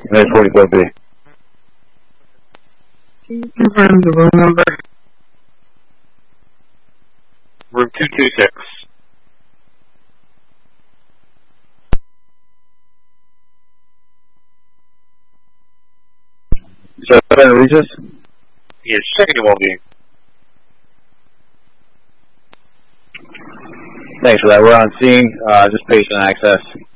Unit 44B. Can you confirm the room number? Room 226. Is that Regis? Yes, checking your well-being. Thanks for that. We're on scene. Just patient access.